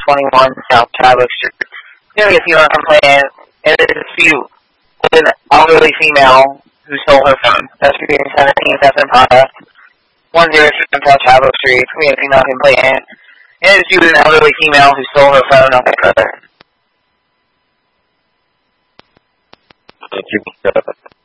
21 South Chadwick Street. You know, if you want to complain, and there's a dispute with an elderly female who stole her phone. That's for 17 Session Product. 107 South Chadwick Street. We have a female complainant. And a dispute with an elderly female who stole her phone off her brother. Thank you.